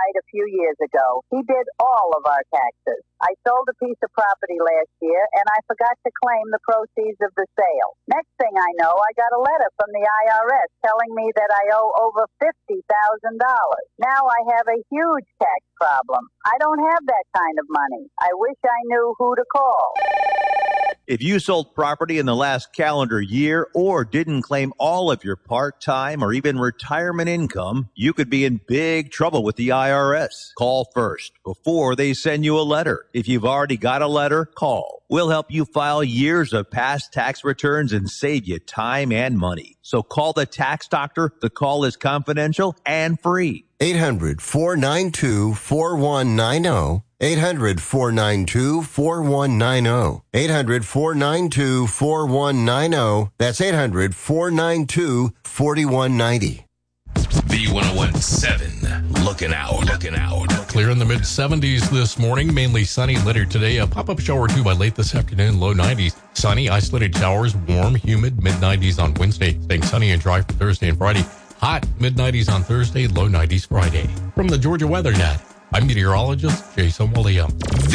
died a few years ago. He did all of our taxes. I sold a piece of property last year, and I forgot to claim the proceeds of the sale. Next thing I know, I got a letter from the IRS telling me that I owe over $50,000. Now I have a huge tax problem. I don't have that kind of money. I wish I knew who to call. If you sold property in the last calendar year or didn't claim all of your part-time or even retirement income, you could be in big trouble with the IRS. Call first before they send you a letter. If you've already got a letter, call. We'll help you file years of past tax returns and save you time and money. So call the tax doctor. The call is confidential and free. 800-492-4190. 800-492-4190. 800-492-4190. That's 800-492-4190. V1017, looking out. Clear in the mid-70s this morning, mainly sunny, later today. A pop-up shower or two by late this afternoon, low 90s. Sunny, isolated showers, warm, humid, mid-90s on Wednesday. Staying sunny and dry for Thursday and Friday. Hot, mid-90s on Thursday, low 90s Friday. From the Georgia Weather Net, I'm meteorologist Jason Williams.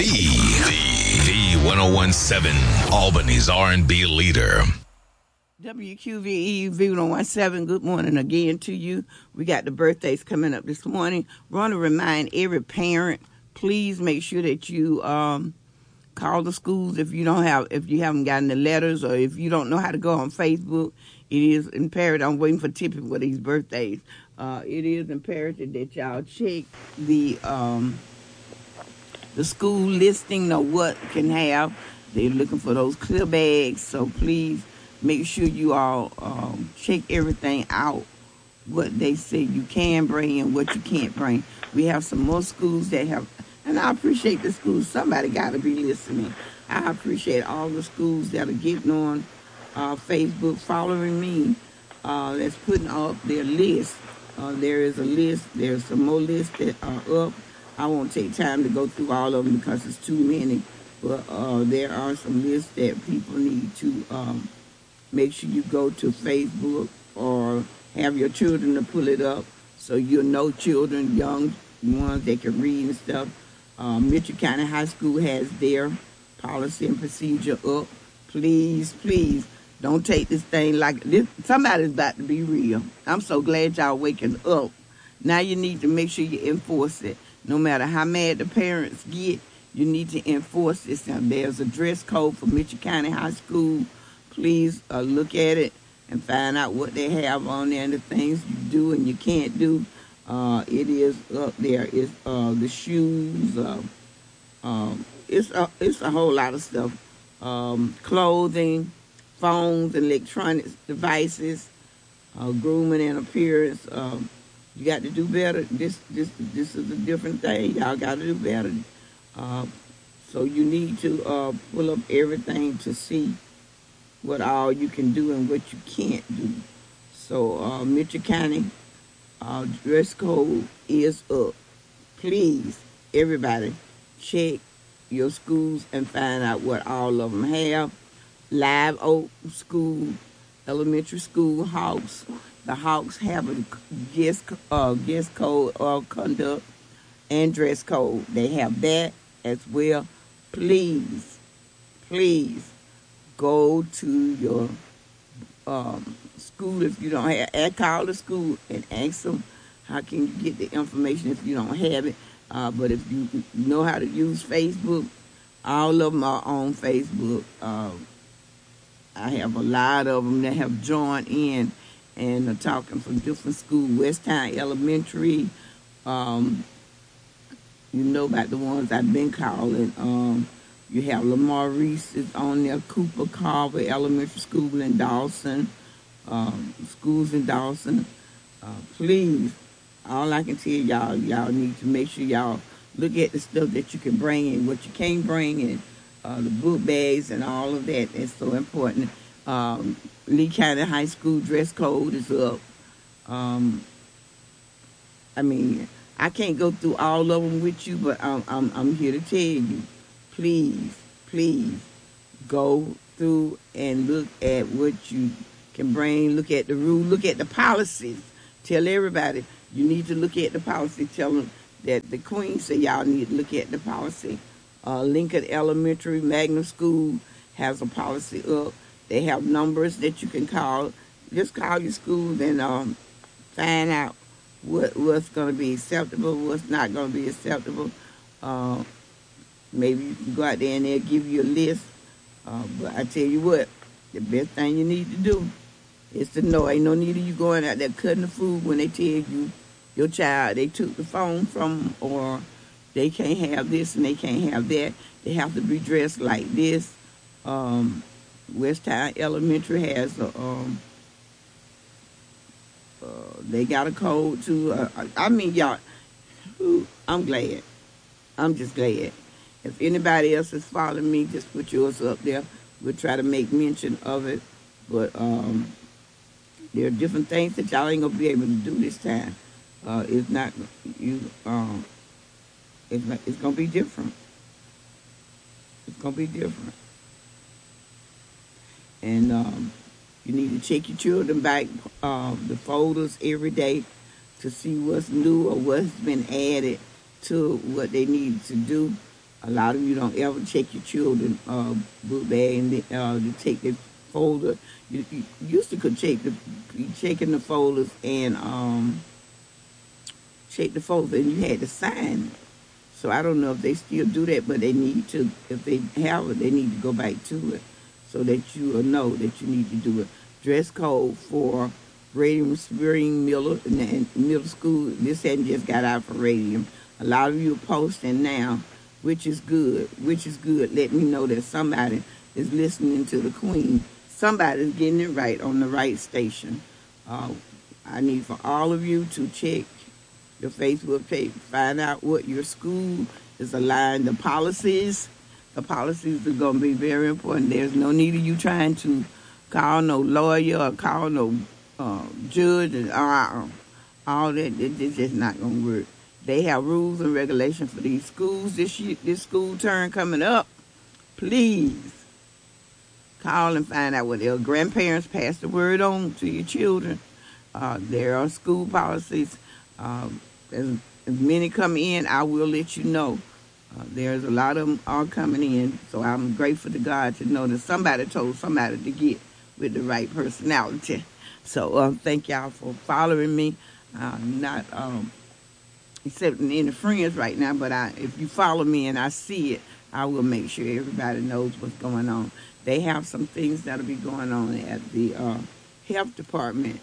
V1017, Albany's R&B leader. WQVE V1017, good morning again to you. We got the birthdays coming up this morning. We want to remind every parent, please make sure that you call the schools if you haven't gotten the letters, or if you don't know how to go on Facebook. It is imperative. I'm waiting for Tippy for these birthdays. It is imperative that y'all check the school listing of what can have. They're looking for those clear bags, so please make sure you all check everything out, what they say you can bring and what you can't bring. We have some more schools that have, and I appreciate the schools. Somebody got to be listening. I appreciate all the schools that are getting on Facebook, following me, that's putting up their list. There is a list. There's some more lists that are up. I won't take time to go through all of them because it's too many. But there are some lists that people need to make sure you go to Facebook or have your children to pull it up so you'll know children, young ones that can read and stuff. Mitchell County High School has their policy and procedure up. Please, don't take this thing like this. Somebody's about to be real. I'm so glad y'all waking up. Now you need to make sure you enforce it. No matter how mad the parents get, you need to enforce this. Now, there's a dress code for Mitchell County High School. Please look at it and find out what they have on there and the things you do and you can't do. It is up there. It's the shoes. It's a whole lot of stuff. Clothing, phones, electronic devices, grooming and appearance. You got to do better. This is a different thing. Y'all got to do better. So you need to pull up everything to see what all you can do and what you can't do. So Mitchell County dress code is up. Please, everybody, check your schools and find out what all of them have. Live Oak School, elementary school, Hawks. The Hawks have a guest code or conduct and dress code. They have that as well. Please go to your school if you don't have. Call the school and ask them how can you get the information if you don't have it. But if you know how to use Facebook, all of them are on Facebook. I have a lot of them that have joined in and are talking from different schools. Westtown Elementary, you know about the ones I've been calling. You have Lamar Reese is on there, Cooper Carver Elementary School in Dawson, schools in Dawson. Please, all I can tell y'all need to make sure y'all look at the stuff that you can bring and what you can't bring, and the book bags and all of that. That's so important. Lee County High School dress code is up. I mean, I can't go through all of them with you, but I'm here to tell you, please go through and look at what you can bring. Look at the rule. Look at the policies. Tell everybody you need to look at the policy. Tell them that the Queen said y'all need to look at the policy. Lincoln Elementary Magnet School has a policy up. They have numbers that you can call. Just call your school and find out what's going to be acceptable, what's not going to be acceptable. Maybe you can go out there and they'll give you a list. But I tell you what, the best thing you need to do is to know. Ain't no need of you going out there cutting the food when they tell you your child, they took the phone from them, or they can't have this and they can't have that. They have to be dressed like this. Westtown Elementary has they got a code too. I mean, y'all, I'm glad. I'm just glad. If anybody else is following me, just put yours up there. We'll try to make mention of it. But there are different things that y'all ain't gonna be able to do this time. It's not you. It's gonna be different. It's gonna be different. And you need to check your children back the folders every day to see what's new or what's been added to what they need to do. A lot of you don't ever check your children book bag and to take the folder. You used to could be checking the folders and check the folder, and you had to sign. So I don't know if they still do that, but they need to. If they have it, they need to go back to it so that you will know that you need to do it. Dress code for Radium Spring Middle School. This hadn't just got out for Radium. A lot of you are posting now, which is good. Let me know that somebody is listening to the Queen. Somebody's getting it right on the right station. I need for all of you to check your Facebook page, find out what your school is aligned. The policies are going to be very important. There's no need of you trying to call no lawyer or call no judge and all that. It's just not going to work. They have rules and regulations for these schools this school term coming up. Please call and find out what their grandparents pass the word on to your children. There are school policies. As many come in, I will let you know. There's a lot of them are coming in, so I'm grateful to God to know that somebody told somebody to get with the right personality. So thank y'all for following me. Not accepting any friends right now, but if you follow me and I see it, I will make sure everybody knows what's going on. They have some things that'll be going on at the health department.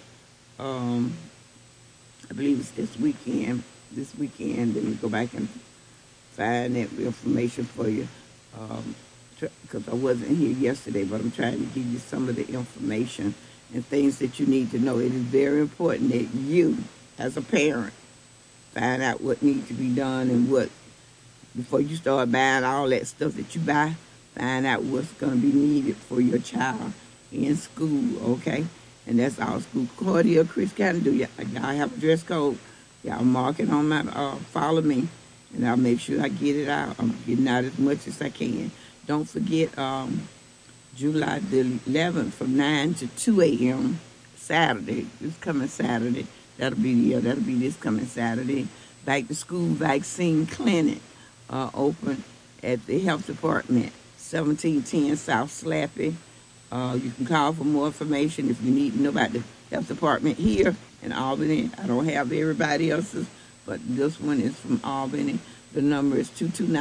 I believe it's this weekend. Let me go back and find that information for you. Because I wasn't here yesterday, but I'm trying to give you some of the information and things that you need to know. It is very important that you, as a parent, find out what needs to be done and what, before you start buying all that stuff that you buy, find out what's going to be needed for your child in school, okay? And that's all school. Claudia, Chris Cannon, do y'all have a dress code? Y'all mark it on my, follow me, and I'll make sure I get it out. I'm getting out as much as I can. Don't forget July the 11th from 9 to 2 a.m. Saturday. This coming Saturday. That'll be this coming Saturday. Back to school vaccine clinic open at the health department, 1710 South Slappy. You can call for more information if you need to know about the health department here in Albany. I don't have everybody else's, but this one is from Albany. The number is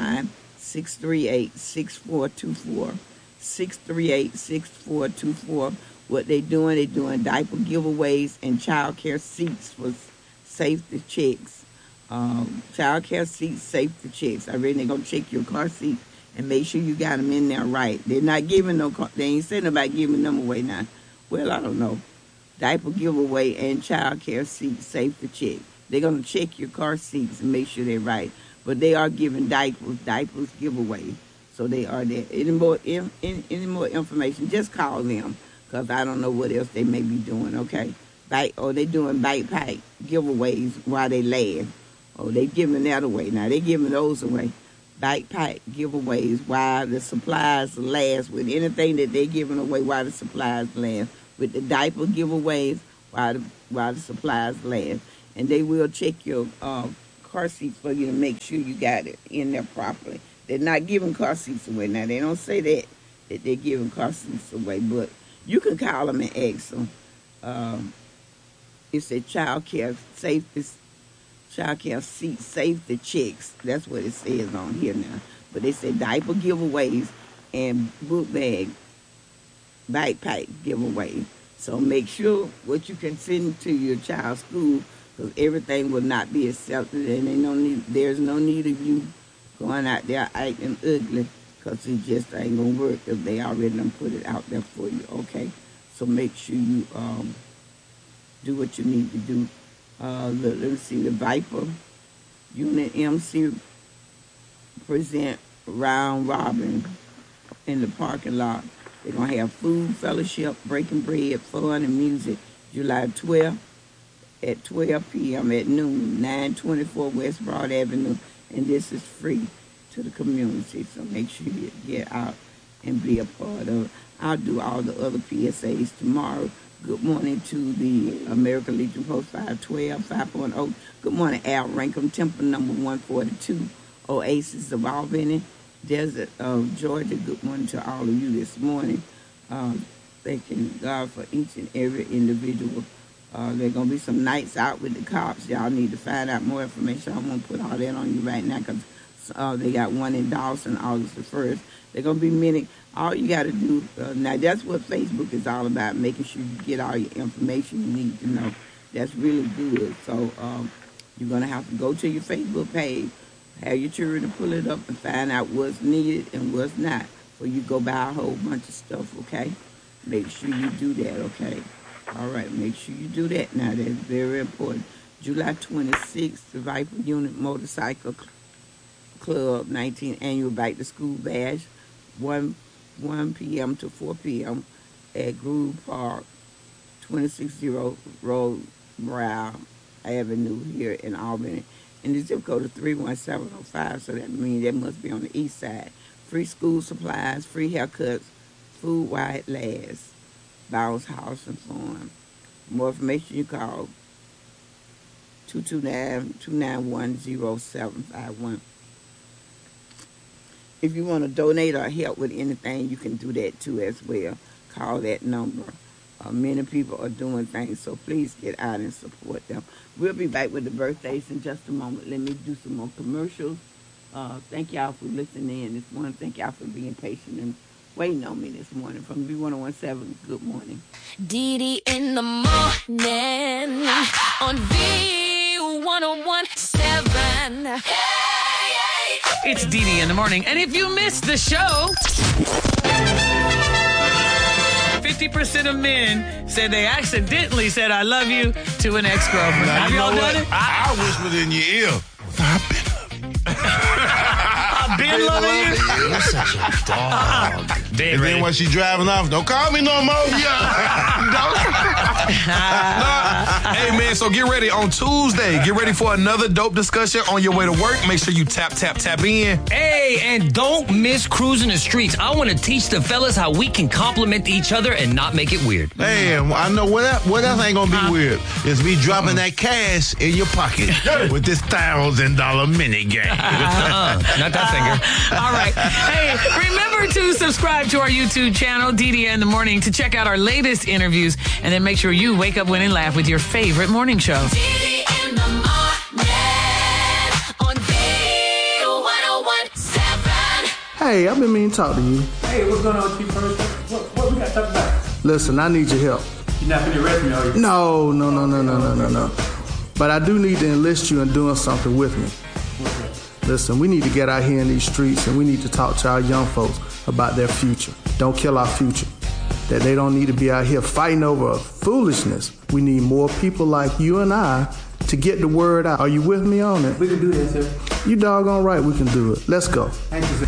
229-638-6424. 638-6424. What they're doing diaper giveaways and child care seats for safety checks. Child care seats, safety checks. I read they're going to check your car seat and make sure you got them in there right. They're not giving they ain't saying about giving them away now. Well, I don't know. Diaper giveaway and child care seat safety check. They're going to check your car seats and make sure they're right. But they are giving diapers giveaway. So they are there. Any more information, just call them, because I don't know what else they may be doing, okay? They're doing bike pack giveaways while they last. Oh, they giving that away. Now, they're giving those away. Bike pack giveaways while the supplies last, with anything that they're giving away while the supplies last. With the diaper giveaways while the supplies last. And they will check your car seats for you to make sure you got it in there properly. They're not giving car seats away. Now, they don't say that they're giving car seats away, but you can call them and ask them. It's a child care seat safety checks. That's what it says on here now. But they say diaper giveaways and book bag, backpack giveaway. So make sure what you can send to your child's school, because everything will not be accepted, and there's no need of you going out there acting ugly, because it just ain't going to work if they already done put it out there for you, okay? So make sure you do what you need to do. Let me see, the Viper Unit MC present round robin in the parking lot. They're going to have food, fellowship, breaking bread, fun, and music July 12th at 12 p.m. at noon, 924 West Broad Avenue, and this is free to the community, so make sure you get out and be a part of it. I'll do all the other PSAs tomorrow. Good morning to the American Legion Post 512, 5.0. Good morning, Al Rankum, Temple number 142, Oasis of Albany, Desert of Georgia. Good morning to all of you this morning. Thanking God for each and every individual. There are going to be some nights out with the cops. Y'all need to find out more information. I won't put all that on you right now, because they got one in Dawson, August the 1st. They're going to be many. All you got to do, now that's what Facebook is all about, making sure you get all your information you need to know. That's really good. So you're going to have to go to your Facebook page, have your children pull it up and find out what's needed and what's not, before you go buy a whole bunch of stuff, okay? Make sure you do that, okay? All right, make sure you do that now. That's very important. July 26th, the Viper Unit Motorcycle Club 19th Annual Back to School Bash, 1 p.m. to 4 p.m. at Groove Park, 260 Road, Brown Avenue here in Albany. And the zip code is 31705, so that means that must be on the east side. Free school supplies, free haircuts, food while it lasts. Bounce House and Farm. More information, you call 229-291-0751. If you want to donate or help with anything, you can do that too as well. Call that number. Many people are doing things, so please get out and support them. We'll be back with the birthdays in just a moment. Let me do some more commercials. Thank y'all for listening in this morning. Thank y'all for being patient and waiting on me this morning. From B1017, good morning. Dee Dee in the morning on B1017. It's Dee Dee in the morning. And if you missed the show, 50% of men said they accidentally said I love you to an ex-girlfriend. Have y'all done it? I whispered in your ear. I've been loving you? You're such a dog. And then when she driving off, don't call me no more. Hey, man, so get ready on Tuesday. Get ready for another dope discussion on your way to work. Make sure you tap in. Hey, and don't miss Cruising the Streets. I want to teach the fellas how we can compliment each other and not make it weird. Man, I know what else ain't gonna be weird is me dropping that cash in your pocket with this $1,000 mini game. Not that finger. All right. Hey, remember to subscribe to our YouTube channel, Dee Dee in the Morning, to check out our latest interviews, and then make sure you wake up, win, and laugh with your favorite morning show. Dee Dee in the morning on B1017. Hey, I've been meaning to talk to you. Hey, what's going on with you first? What we got to talk about? Listen, I need your help. You're not going to arrest me, are you? No. But I do need to enlist you in doing something with me. Listen, we need to get out here in these streets and we need to talk to our young folks about their future. Don't kill our future. That they don't need to be out here fighting over foolishness. We need more people like you and I to get the word out. Are you with me on it? We can do that, sir. You doggone right we can do it. Let's go. Thank you, sir.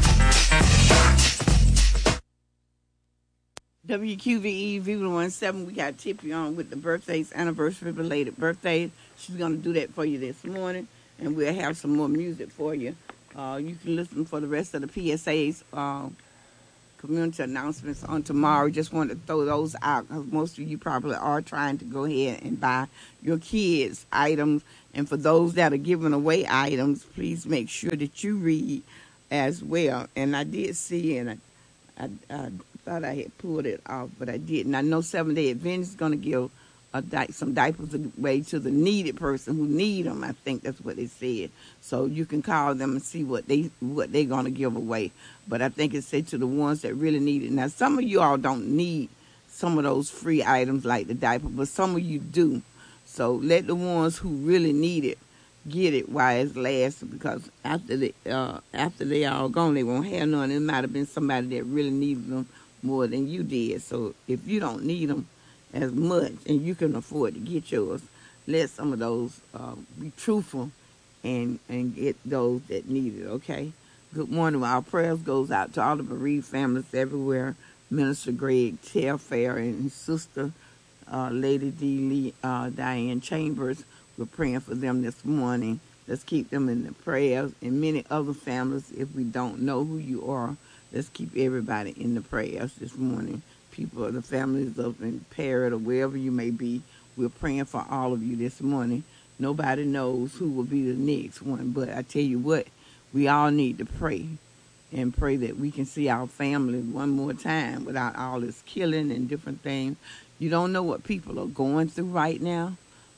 WQVE V17, we got Tippy on with the birthdays, anniversary, related birthdays. She's going to do that for you this morning, and we'll have some more music for you. You can listen for the rest of the PSAs community announcements on tomorrow. Just want to throw those out because most of you probably are trying to go ahead and buy your kids items. And for those that are giving away items, please make sure that you read as well. And I did see, and I thought I had pulled it off, but I didn't. I know 7-Day Adventist is going to give some diapers away to the needed person who need them. I think that's what they said. So you can call them and see what they're going to give away. But I think it said to the ones that really need it. Now, some of you all don't need some of those free items like the diaper, but some of you do. So let the ones who really need it get it while it's lasting, because after they all gone, they won't have none. It might have been somebody that really needed them more than you did. So if you don't need them as much and you can afford to get yours, let some of those be truthful and get those that need it, okay? Good morning. Our prayers goes out to all the bereaved families everywhere. Minister Greg Telfair and his sister, Lady Diane Chambers. We're praying for them this morning. Let's keep them in the prayers, and many other families. If we don't know who you are, let's keep everybody in the prayers this morning. People, the families up in Parrot or wherever you may be, we're praying for all of you this morning. Nobody knows who will be the next one, but I tell you what, we all need to pray and pray that we can see our family one more time without all this killing and different things. You don't know what people are going through right now.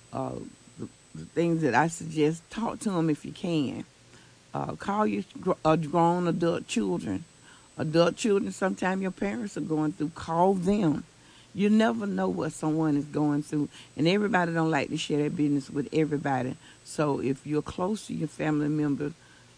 The things that I suggest, talk to them if you can. Call your grown adult children. Adult children, sometimes your parents are going through. Call them. You never know what someone is going through. And everybody don't like to share their business with everybody. So if you're close to your family members,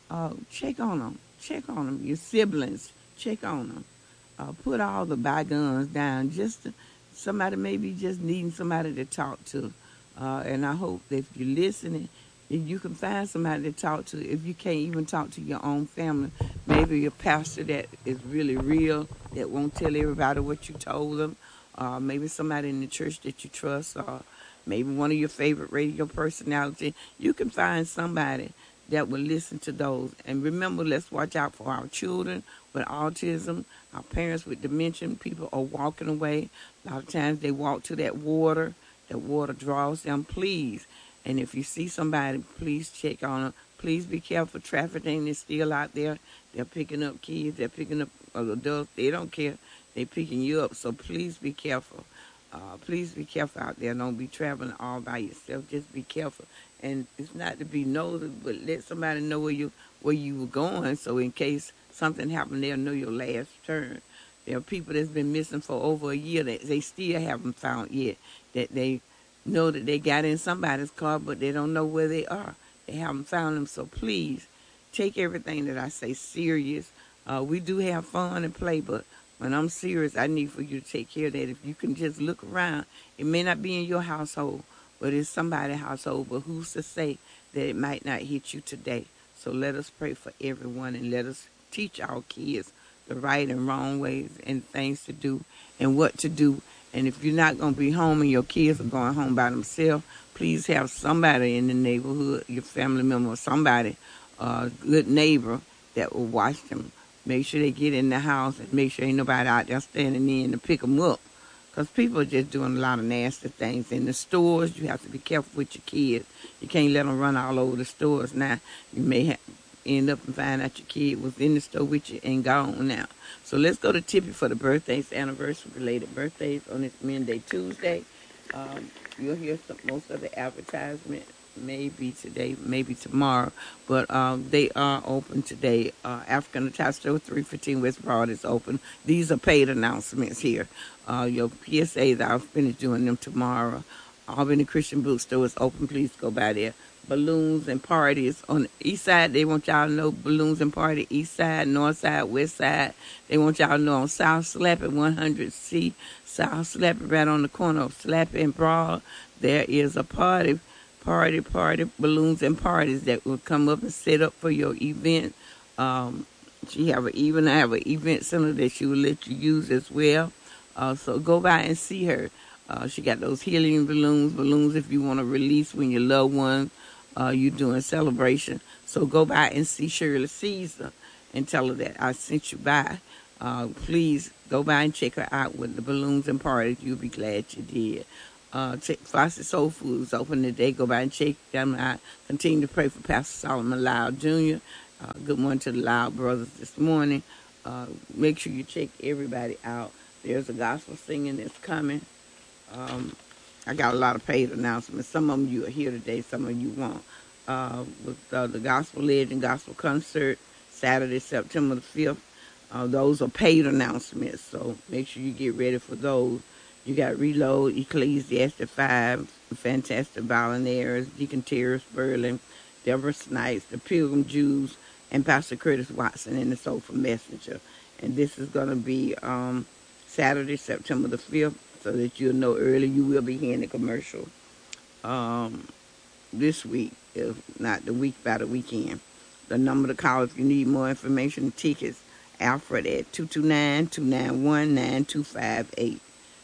check on them. Check on them. Your siblings, check on them. Put all the bygones down. Somebody maybe just needing somebody to talk to. And I hope that if you're listening, if you can find somebody to talk to. If you can't even talk to your own family, maybe your pastor that is really real, that won't tell everybody what you told them. Maybe somebody in the church that you trust, or maybe one of your favorite radio personalities. You can find somebody that will listen to those. And remember, let's watch out for our children with autism, our parents with dementia. People are walking away. A lot of times they walk to that water. That water draws them, please. And if you see somebody, please check on them. Please be careful. Trafficking is still out there. They're picking up kids. They're picking up adults. They don't care. They're picking you up. So please be careful. Please be careful out there. Don't be traveling all by yourself. Just be careful. And it's not to be nosy, but let somebody know where you were going, so in case something happened, they'll know your last turn. There are people that's been missing for over a year that they still haven't found yet. That they know that they got in somebody's car, but they don't know where they are. They haven't found them. So please take everything that I say serious. We do have fun and play, but when I'm serious, I need for you to take care of that. If you can just look around, it may not be in your household, but it's somebody's household. But who's to say that it might not hit you today? So let us pray for everyone, and let us teach our kids the right and wrong ways and things to do and what to do. And if you're not going to be home and your kids are going home by themselves, please have somebody in the neighborhood, your family member or somebody, good neighbor that will watch them. Make sure they get in the house and make sure ain't nobody out there standing in to pick them up. Because people are just doing a lot of nasty things. In the stores, you have to be careful with your kids. You can't let them run all over the stores now. You may end up and find out your kid was in the store with you and gone now. So let's go to Tippy for the birthdays, anniversary-related birthdays on this Monday, Tuesday. You'll hear most of the advertisement maybe today, maybe tomorrow, but they are open today. African Attached Store, 315 West Broad is open. These are paid announcements here. Your PSAs, I'll finish doing them tomorrow. Albany Christian Bookstore is open. Please go by there. Balloons and parties on the east side. They want y'all to know balloons and party east side, north side, west side. They want y'all to know on South Slappy 100C, South Slappy right on the corner of Slappy and Broad. There is a party, balloons and parties that will come up and set up for your event. I have an event center that she will let you use as well. So go by and see her. She got those helium balloons if you want to release when your loved ones you're doing celebration. So go by and see Shirley Caesar and tell her that I sent you by. Please go by and check her out with the balloons and parties. You'll be glad you did. Frosted Soul Food is open today. Go by and check them out. Continue to pray for Pastor Solomon Loud Jr. Good morning to the Loud brothers this morning. Make sure you check everybody out. There's a gospel singing that's coming. I got a lot of paid announcements. Some of them you are here today, some of you won't. With the Gospel Legend Gospel Concert, Saturday, September the 5th. Those are paid announcements, so make sure you get ready for those. You got Reload, Ecclesiastes 5, Fantastic Volunteers, Deacon Terry Sperling, Deborah Snipes, the Pilgrim Jews, and Pastor Curtis Watson and the Soulful Messenger. And this is going to be Saturday, September the 5th, so that you'll know early. You will be hearing the commercial this week, if not the week by the weekend. The number to call if you need more information, tickets, Alfred at 229-291-9258.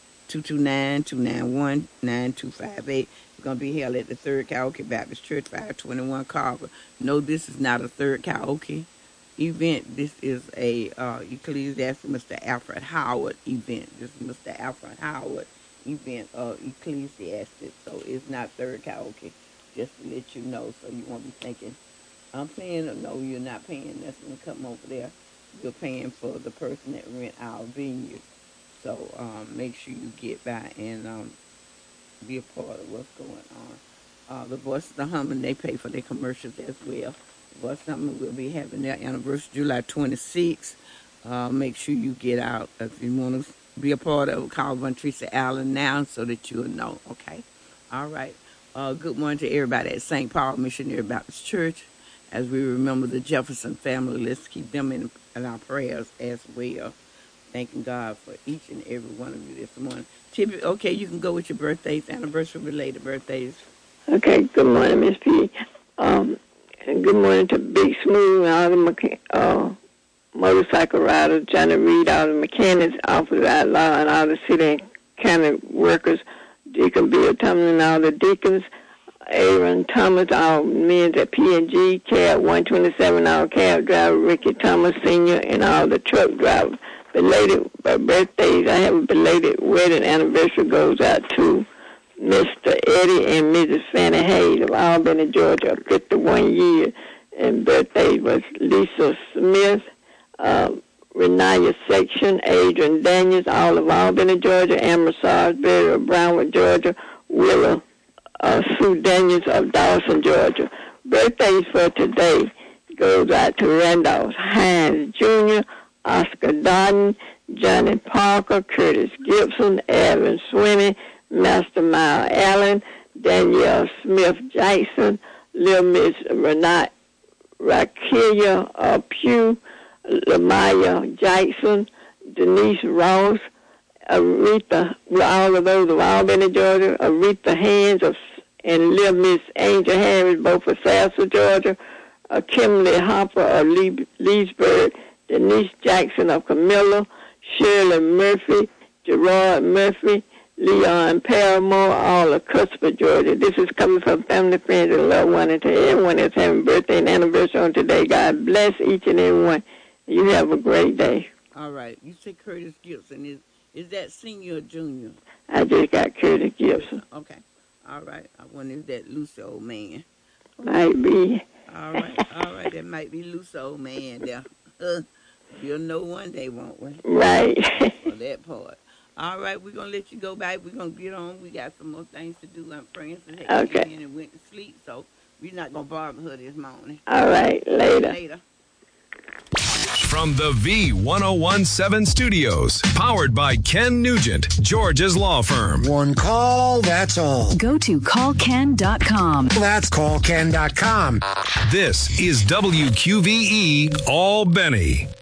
229-291-9258. It's going to be held at the Third Karaoke Baptist Church, 521 Carver. No, this is not a Third Karaoke event. This is a Ecclesiastes Mr. Alfred Howard event. This is Mr. Alfred Howard event of Ecclesiastes. So it's not Third Karaoke, just to let you know. So you won't be thinking, I'm paying, or no, you're not paying. That's going to come over there. You're paying for the person that rent our venue. So make sure you get by and be a part of what's going on. The Voice of the Humble, they pay for their commercials as well. The Voice of the Humble will be having their anniversary July 26th. Make sure you get out. If you want to be a part of it, call Von Teresa Allen now so that you'll know, okay? All right. Good morning to everybody at St. Paul Missionary Baptist Church. As we remember the Jefferson family, let's keep them in our prayers as well. Thanking God for each and every one of you this morning. Tippy, okay, you can go with your birthdays, anniversary-related birthdays. Okay, good morning, Miss P. And good morning to Big Smooth and all the motorcycle riders, Johnny Reed, all the mechanics, officers at law, and all the city and county workers, Deacon Bill Thompson and all the deacons, Aaron Thomas, all men at P&G, Cab 127, all cab driver, Ricky Thomas Sr., and all the truck drivers. Belated birthdays, I have a belated wedding anniversary goes out to Mr. Eddie and Mrs. Fannie Hayes of Albany, Georgia, 51 years. And birthday was Lisa Smith, Renaya Section, Adrian Daniels, all of Albany, Georgia, Amber Sarsbury of Brownwood, Georgia, Willa Sue Daniels of Dawson, Georgia. Birthdays for today goes out to Randolph Hines Jr., Oscar Dodden, Johnny Parker, Curtis Gibson, Evan Swinney, Master Miles Allen, Danielle Smith Jackson, Little Miss Renate Rakelia Pugh, Lamaya Jackson, Denise Ross, Aretha, all of those of Albany, Georgia, Aretha Hands and Little Miss Angel Harris, both of Sassa, Georgia, Kimberly Hopper of Leesburg, Denise Jackson of Camilla, Shirley Murphy, Gerard Murphy, Leon Paramore, all of Cuthbert, Georgia. This is coming from family, friends, and loved ones, and to everyone that's having birthday and anniversary on today. God bless each and every one. You have a great day. All right. You say Curtis Gibson. Is that senior or junior? I just got Curtis Gibson. Okay. All right. I wonder if that loose old man. Might be. All right. All right. That might be loose old man there. You'll know one day, won't we? Right. For that part. All right, we're going to let you go back. We're going to get on. We got some more things to do. I'm praying for her. Okay. Came in and went to sleep, so we're not going to bother her this morning. All right, later. From the V1017 Studios, powered by Ken Nugent, George's Law Firm. One call, that's all. Go to callken.com. That's callken.com. This is WQVE Albany.